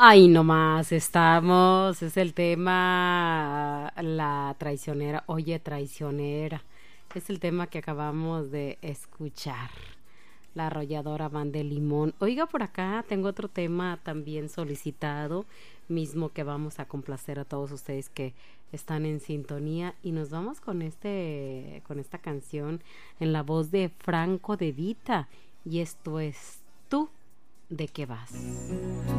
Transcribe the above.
Ahí nomás estamos, es el tema la traicionera, oye traicionera, es el tema que acabamos de escuchar, la arrolladora Van de Limón. Oiga, por acá tengo otro tema también solicitado, mismo que vamos a complacer a todos ustedes que están en sintonía y nos vamos con esta canción en la voz de Franco De Vita y esto es Tú, ¿de qué vas?